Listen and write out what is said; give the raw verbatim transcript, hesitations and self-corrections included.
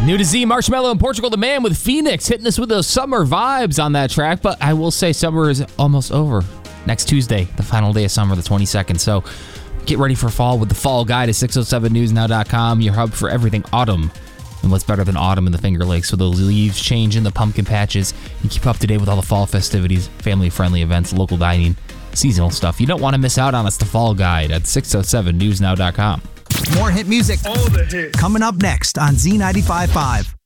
New to Z, Marshmello and Portugal the Man with Phoenix hitting us with those summer vibes on that track. But I will say summer is almost over. Next Tuesday, the final day of summer, the twenty-second. So get ready for fall with the Fall Guide at six oh seven news now dot com, your hub for everything autumn. And what's better than autumn in the Finger Lakes? So the leaves change in the pumpkin patches. You keep up to date with all the fall festivities, family-friendly events, local dining, seasonal stuff. You don't want to miss out on. It's the Fall Guide at six oh seven news now dot com. More hit music. All the hits. Coming up next on Z ninety-five point five.